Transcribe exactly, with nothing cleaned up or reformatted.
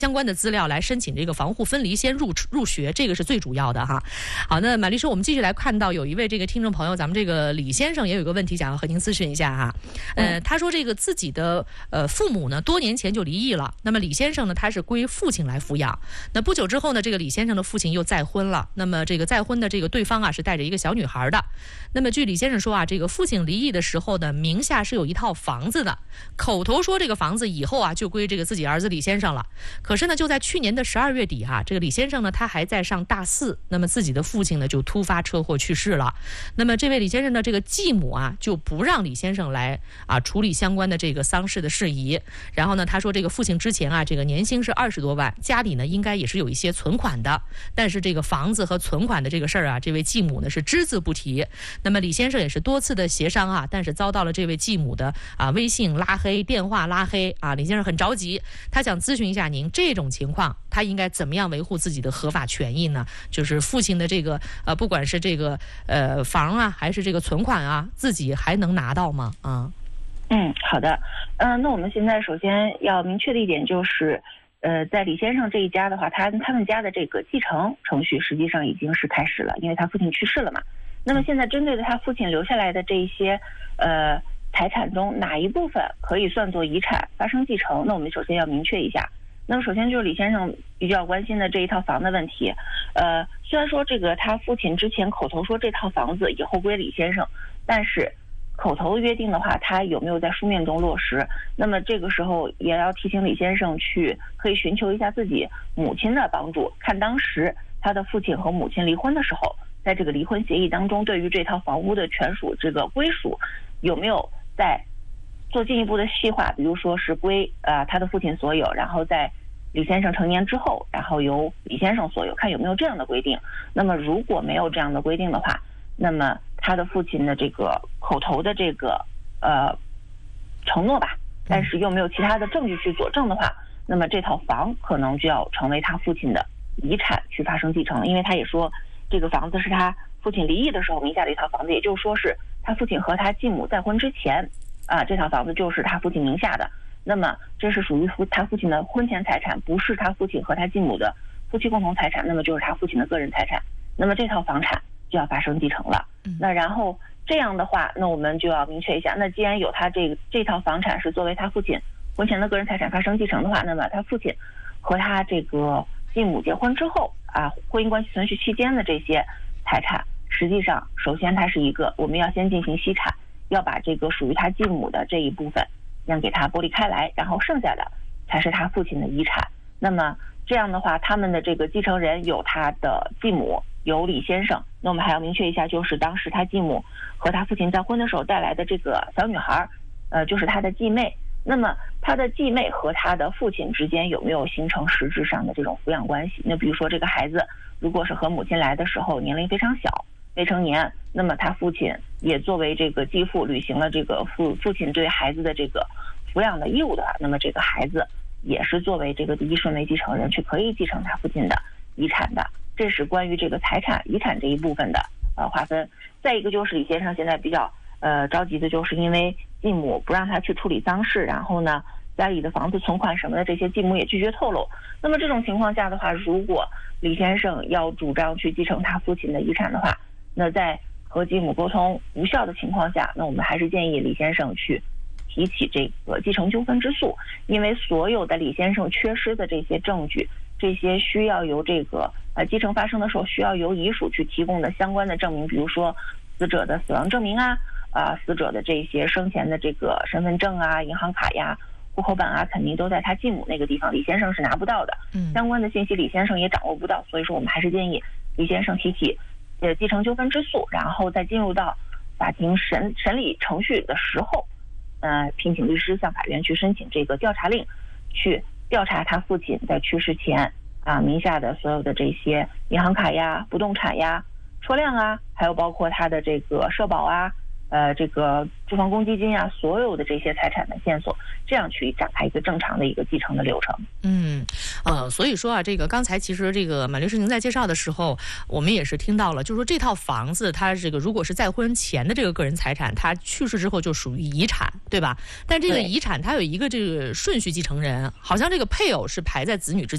相关的资料来申请这个房户分离，先入入学，这个是最主要的哈。好，那马律师，我们继续来看到有一位这个听众朋友，咱们这个李先生也有一个问题想要和您咨询一下哈。呃，他说这个自己的呃父母呢多年前就离异了，那么李先生呢他是归父亲来抚养。那不久之后呢，这个李先生的父亲又再婚了，那么这个再婚的这个对方啊是带着一个小女孩的。那么据李先生说啊，这个父亲离异的时候呢，名下是有一套房子的，口头说这个房子以后啊就归这个自己儿子李先生了。可是呢，就在去年的十二月底啊，这个李先生呢，他还在上大四，那么自己的父亲呢就突发车祸去世了。那么这位李先生的这个继母啊，就不让李先生来啊处理相关的这个丧事的事宜。然后呢，他说这个父亲之前啊，这个年薪是二十多万，家里呢应该也是有一些存款的，但是这个房子和存款的这个事儿啊，这位继母呢是只字不提。那么李先生也是多次的协商啊，但是遭到了这位继母的啊微信拉黑、电话拉黑啊。李先生很着急，他想咨询一下您。这种情况他应该怎么样维护自己的合法权益呢？就是父亲的这个呃，不管是这个呃房啊，还是这个存款啊，自己还能拿到吗？啊， 嗯，好的，嗯、呃，那我们现在首先要明确的一点就是，呃，在李先生这一家的话，他他们家的这个继承程序实际上已经是开始了，因为他父亲去世了嘛。那么现在针对的他父亲留下来的这一些呃财产中，哪一部分可以算作遗产发生继承？那我们首先要明确一下。那么首先就是李先生比较关心的这一套房的问题，呃，虽然说这个他父亲之前口头说这套房子以后归李先生，但是口头约定的话，他有没有在书面中落实？那么这个时候也要提醒李先生去可以寻求一下自己母亲的帮助，看当时他的父亲和母亲离婚的时候，在这个离婚协议当中，对于这套房屋的权属这个归属有没有在做进一步的细化，比如说是归呃他的父亲所有，然后在李先生成年之后，然后由李先生所有，看有没有这样的规定。那么如果没有这样的规定的话，那么他的父亲的这个口头的这个呃承诺吧，但是又没有其他的证据去佐证的话，那么这套房可能就要成为他父亲的遗产去发生继承，因为他也说这个房子是他父亲离异的时候名下的一套房子，也就是说是他父亲和他继母再婚之前啊，这套房子就是他父亲名下的。那么这是属于父他父亲的婚前财产，不是他父亲和他继母的夫妻共同财产，那么就是他父亲的个人财产。那么这套房产就要发生继承了。那然后这样的话，那我们就要明确一下，那既然有他这个这套房产是作为他父亲婚前的个人财产发生继承的话，那么他父亲和他这个继母结婚之后啊，婚姻关系存续期间的这些财产，实际上首先它是一个我们要先进行析产，要把这个属于他继母的这一部分先给他剥离开来，然后剩下的才是他父亲的遗产。那么这样的话，他们的这个继承人有他的继母，有李先生。那我们还要明确一下，就是当时他继母和他父亲再婚的时候带来的这个小女孩，呃，就是他的继妹。那么他的继妹和他的父亲之间有没有形成实质上的这种抚养关系？那比如说这个孩子如果是和母亲来的时候年龄非常小，未成年，那么他父亲也作为这个继父履行了这个父父亲对孩子的这个抚养的义务的话，那么这个孩子也是作为这个第一顺位继承人去可以继承他父亲的遗产的。这是关于这个财产遗产这一部分的呃划分。再一个就是李先生现在比较呃着急的，就是因为继母不让他去处理丧事，然后呢家里的房子存款什么的这些继母也拒绝透露。那么这种情况下的话，如果李先生要主张去继承他父亲的遗产的话，那在和继母沟通无效的情况下，那我们还是建议李先生去提起这个继承纠纷之诉，因为所有的李先生缺失的这些证据，这些需要由这个呃继承发生的时候需要由遗属去提供的相关的证明，比如说死者的死亡证明啊，啊、呃、死者的这些生前的这个身份证啊、银行卡呀、户口本啊，肯定都在他继母那个地方，李先生是拿不到的。嗯，相关的信息李先生也掌握不到，所以说我们还是建议李先生提起呃继承纠纷之诉，然后再进入到法庭审审理程序的时候，呃，聘请律师向法院去申请这个调查令，去调查他父亲在去世前啊名下的所有的这些银行卡呀、不动产呀、车辆啊，还有包括他的这个社保啊、呃这个住房公积金啊，所有的这些财产的线索，这样去展开一个正常的一个继承的流程。 嗯，呃，所以说啊，这个刚才其实这个马律师您在介绍的时候，我们也是听到了，就是说这套房子它这个如果是再婚前的这个个人财产，它去世之后就属于遗产，对吧？但这个遗产它有一个这个顺序继承人，好像这个配偶是排在子女之